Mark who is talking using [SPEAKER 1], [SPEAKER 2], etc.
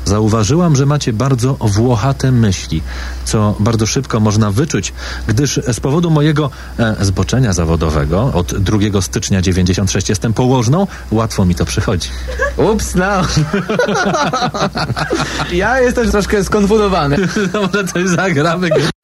[SPEAKER 1] Zauważyłam, że macie bardzo włochate myśli, co bardzo szybko można wyczuć, gdyż z powodu mojego zboczenia zawodowego od 2 stycznia 96 jestem położną, łatwo mi to przychodzi.
[SPEAKER 2] Ups, no. Ja jestem troszkę skonfundowany.
[SPEAKER 1] No może coś zagramy.